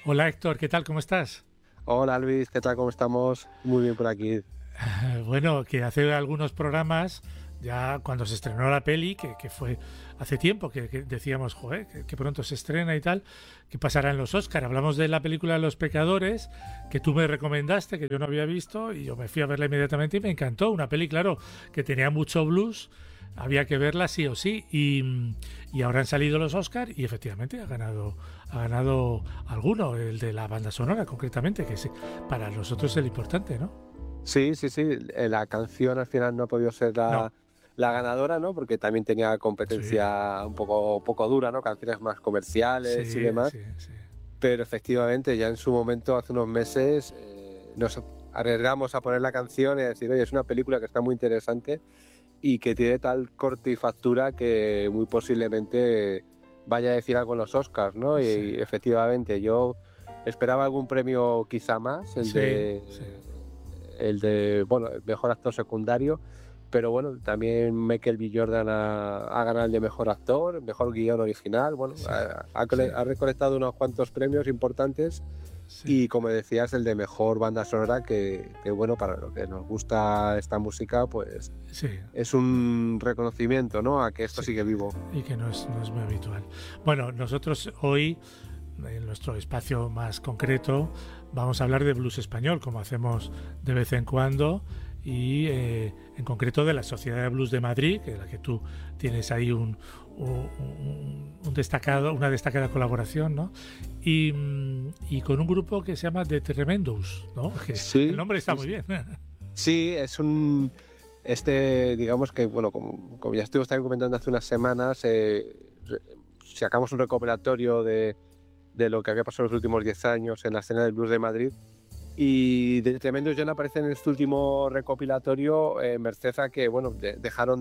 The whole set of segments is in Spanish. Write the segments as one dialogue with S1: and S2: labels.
S1: Hola Héctor, ¿qué tal? ¿Cómo estás?
S2: Hola Luis, ¿qué tal? ¿Cómo estamos? Muy bien por aquí.
S1: Bueno, que hace algunos programas, ya cuando se estrenó la peli, que fue hace tiempo, que decíamos, joder, que pronto se estrena y tal, ¿qué pasará en los Oscar? Hablamos de la película Los Pecadores, que tú me recomendaste, que yo no había visto, y yo me fui a verla inmediatamente y me encantó. Una peli, claro, que tenía mucho blues, había que verla sí o sí, y ahora han salido los Oscar y efectivamente ha ganado alguno, el de la banda sonora concretamente, que es para nosotros el importante, ¿no?
S2: Sí, sí, sí, la canción al final no ha podido ser
S1: No,
S2: la ganadora, ¿no? Porque también tenía
S1: sí,
S2: competencia un poco dura, ¿no? Canciones más comerciales y
S1: sí,
S2: demás.
S1: sí, sí.
S2: Pero efectivamente, ya en su momento, hace unos meses, nos arriesgamos a poner la canción y a decir, oye, es una película que está muy interesante y que tiene tal corte y factura que muy posiblemente vaya a decir algo en los Oscars, ¿no?
S1: Sí,
S2: Y efectivamente, yo esperaba algún premio quizá más,
S1: sí, sí,
S2: bueno, el mejor actor secundario, pero bueno, también Michael B. Jordan ha ganado el de mejor actor, mejor guión original, bueno,
S1: sí, sí,
S2: ha recolectado unos cuantos premios importantes
S1: sí,
S2: y como decías, el de mejor banda sonora, que bueno, para lo que nos gusta esta música, pues
S1: sí,
S2: es un reconocimiento, ¿no? A que esto
S1: sí.
S2: sigue vivo.
S1: Y que no es muy habitual. Bueno, nosotros hoy, en nuestro espacio más concreto, vamos a hablar de blues español, como hacemos de vez en cuando, y en concreto de la Sociedad de Blues de Madrid, que es la que tú tienes ahí una destacada colaboración, ¿no? Y con un grupo que se llama The Tremendous, ¿no? Que el
S2: Sí,
S1: nombre está
S2: sí,
S1: muy bien.
S2: sí, digamos que, bueno, como ya estuvimos también comentando hace unas semanas, re- sacamos un recopilatorio de lo que había pasado en los últimos 10 años en la escena del blues de Madrid. Y de Tremendo John aparece en este último recopilatorio, merced a que, bueno, dejaron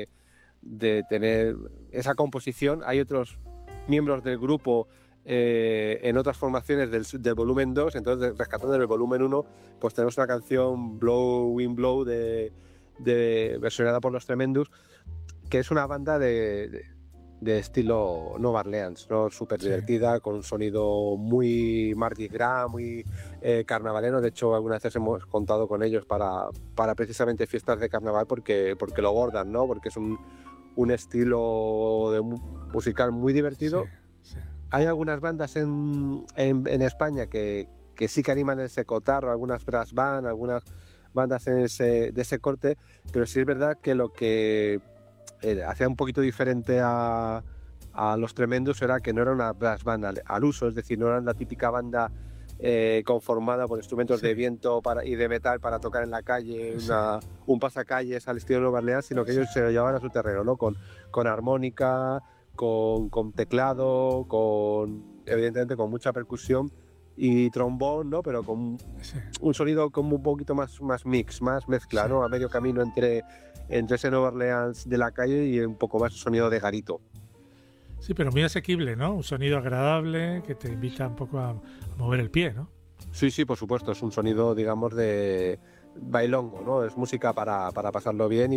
S2: de tener esa composición. Hay otros miembros del grupo en otras formaciones del volumen 2, entonces rescatando del volumen 1, pues tenemos una canción Blow, Wind Blow, versionada por los Tremendous, que es una banda de estilo Nueva Orleans, ¿no? Súper
S1: Sí,
S2: divertida, con un sonido muy Mardi Gras, muy carnavalero. De hecho, algunas veces hemos contado con ellos para precisamente fiestas de carnaval porque lo bordan, ¿no? Porque es un estilo musical muy
S1: sí,
S2: divertido.
S1: sí.
S2: Hay algunas bandas en España que sí que animan ese cotarro, algunas brass band, algunas bandas de ese corte, pero sí es verdad que lo que hacía un poquito diferente a los Tremendos era que no era una brass band al uso, es decir, no eran la típica banda conformada por instrumentos
S1: Sí,
S2: de viento y de metal para tocar en la calle,
S1: sí,
S2: un pasacalles al estilo de Nueva Orleans, sino que
S1: sí,
S2: ellos se lo llevaban a su terreno, ¿no? Con armónica, con teclado, evidentemente con mucha percusión y trombón, ¿no? Pero con
S1: sí,
S2: un sonido como un poquito más mix, más mezcla,
S1: sí.
S2: ¿no? A medio camino entre ese Nueva Orleans de la calle y un poco más sonido de garito.
S1: Sí, pero muy asequible, ¿no? Un sonido agradable que te invita un poco a mover el pie, ¿no?
S2: Sí, sí, por supuesto, es un sonido, digamos, de bailongo, ¿no? Es música para pasarlo bien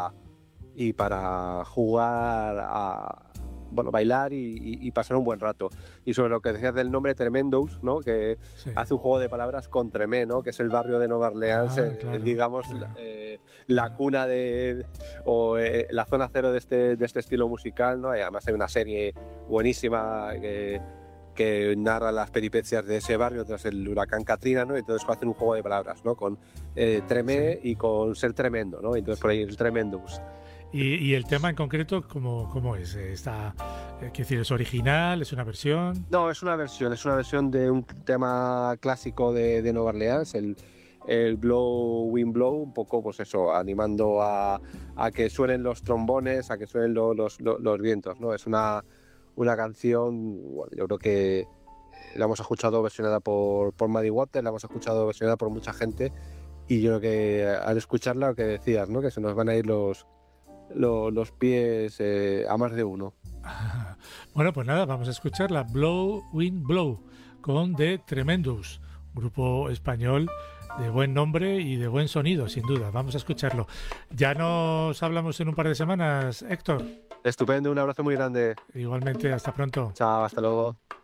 S2: y para jugar bueno, bailar y pasar un buen rato. Y sobre lo que decías del nombre Tremendous, ¿no? Que
S1: Sí.
S2: hace un juego de palabras con Tremé, ¿no? Que es el barrio de Nueva Orleans,
S1: Ah, claro,
S2: digamos,
S1: claro,
S2: la
S1: claro.
S2: cuna o la zona cero de este estilo musical, ¿no? Y además hay una serie buenísima que narra las peripecias de ese barrio tras el huracán Katrina, ¿no? Entonces hacen un juego de palabras, ¿no? Con
S1: Sí,
S2: Tremé y con ser tremendo, ¿no? Entonces
S1: sí.
S2: por ahí el Tremendous.
S1: Y el tema en concreto, ¿cómo es? Quiero decir, ¿es original? ¿Es una versión?
S2: No, es una versión de un tema clásico de Nueva Orleans, el Blow, Wind Blow, un poco, pues eso, animando a que suenen los trombones, a que suenen los vientos, ¿no? Es una canción, bueno, yo creo que la hemos escuchado versionada por Muddy Waters, la hemos escuchado versionada por mucha gente, y yo creo que al escucharla, lo que decías, ¿no? Que se nos van a ir los pies a más de uno.
S1: Bueno, pues nada, vamos a escucharla. Blow, Wind, Blow, con The Tremendous, grupo español de buen nombre y de buen sonido, sin duda. Vamos a escucharlo. Ya nos hablamos en un par de semanas, Héctor.
S2: Estupendo, un abrazo muy grande.
S1: Igualmente, hasta pronto.
S2: Chao, hasta luego.